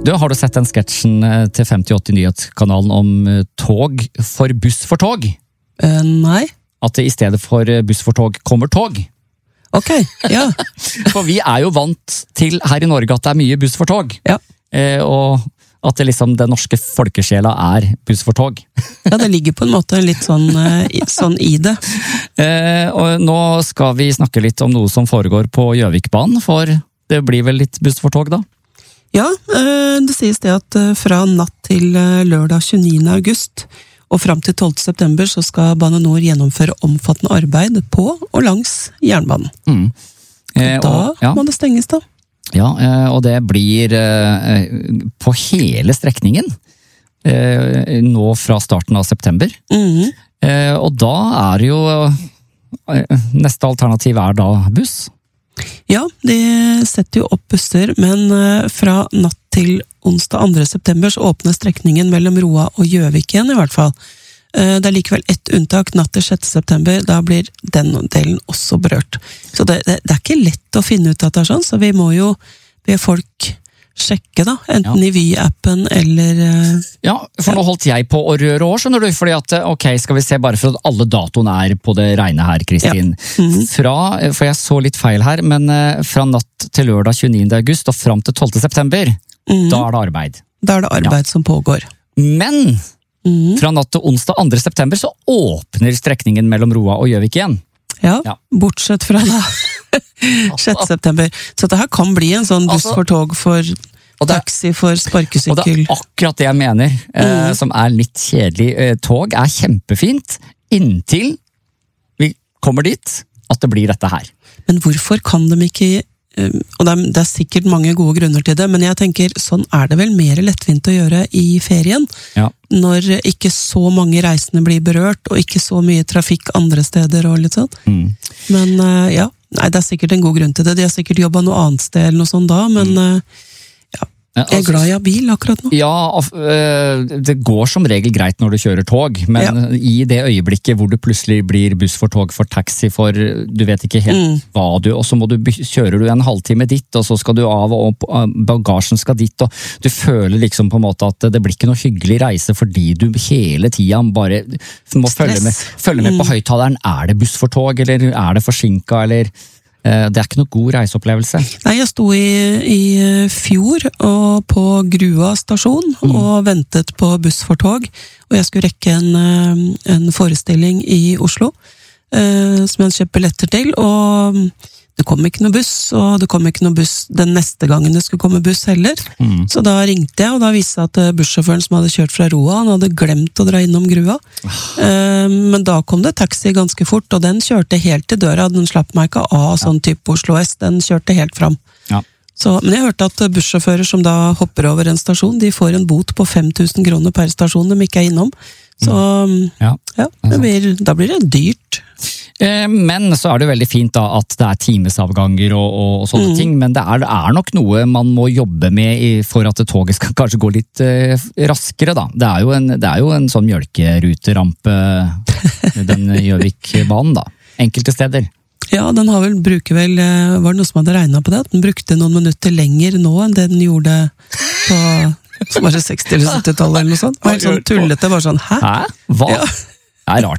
Har du sett den sketsjen til 5080 nyhetskanalen om tog for buss for tog? Nei. At det i stedet for buss for tog kommer tog. Ok, ja. For vi jo vant til her i Norge at det mye buss for tog. Ja. Og at det liksom den norske folkesjela buss for tog. Ja, det ligger på en måte litt sånn i det. Og nå skal vi snakke litt om noe som foregår på Gjøvikbanen, for det blir vel litt buss for tog da? Ja, det sies det at fra natt til lørdag 29. august og fram til 12. september så skal Bane Nor gjennomføre omfattende arbeid på og langs jernbanen. Da må det stenges da. Ja, og det blir på hele strekningen nå fra starten av september. Og da det jo neste alternativ da buss. Ja, de setter jo opp busser, men fra natt til onsdag 2. september så åpner strekningen mellom Roa og Gjøvik igjen i hvert fall. Det likevel ett unntak, natt til 6. september, da blir den delen også berørt. Så det ikke lett å finne ut at det sånn, så vi må jo be folk sjekke da, enten i Vy-appen eller... Ja, for nå holdt jeg på å røre år, skjønner du, fordi at, ok, skal vi se bare for at alle datoene på det regne her, Kristin. For jeg så litt feil her, men fra natt til lørdag 29. august og fram til 12. september, da det arbeid. Da det arbeid som pågår. Men fra natt til onsdag 2. september så åpner strekningen mellom Roa og Gjøvik igjen. Ja, bortsett fra da 6. september. Så det her kan bli en sånn buss for tog for taxi, for sparkesykkel. Og det akkurat det jeg mener, som litt kjedelig. Tog kjempefint, inntil vi kommer dit, at det blir dette her. Men hvorfor kan de ikke... Og det sikkert mange gode grunner til det, men jeg tenker, sånn det vel mer lettvint å gjøre i ferien, når ikke så mange reisende blir berørt, og ikke så mye trafikk andre steder og litt sånn. Men ja, nei, det sikkert en god grunn til det. De har sikkert jobbet noe annet sted eller noe sånt da, men jeg glad jeg har bil akkurat nå. Ja, det går som regel greit når du kjører tog, men i det øyeblikket hvor du plutselig blir buss for tog for taxi, for du vet ikke helt hva og så kjører du en halvtime dit, og så skal du av, og bagasjen skal dit, og du føler liksom på en måte at det blir ikke noe hyggelig reise, fordi du hele tiden bare må følge med på høyttaleren. Det buss for tog, eller det forsinket, eller... Det ikke noe god reiseopplevelse. Nei, jeg sto i fjor og på Grua stasjon og ventet på buss for tog, og jeg skulle rekke en forestilling i Oslo som jeg kjøpte billetter til, og det kom ikke noe buss, og det kom ikke noe buss den neste gangen det skulle komme buss heller. Så da ringte jeg, og da viste jeg at bussjåføren som hadde kjørt fra Roa, han hadde glemt å dra innom Grua. Men da kom det taxi ganske fort, og den kjørte helt til døra. Den slapp meg ikke av sånn type Oslo S, den kjørte helt fram. Men jeg hørte at bussjåfører som da hopper over en stasjon, de får en bot på 5.000 kroner per stasjon de ikke innom. Så da blir det dyrt. Men så det veldig fint da at det timesavganger og sånne ting, men det nok noe man må jobbe med for at toget skal kanskje gå litt raskere da. Det jo en sånn mjølkeruterampe, den Gjøvikbanen da, enkelte steder. Ja, den bruker vel, var det noe som hadde regnet på det, at den brukte noen minutter lenger nå enn det den gjorde på... Så var det 60- eller 70-tallet eller noe sånt. Det var helt sånn tullete, bare sånn, hæ? Hva? Ja. Det rart.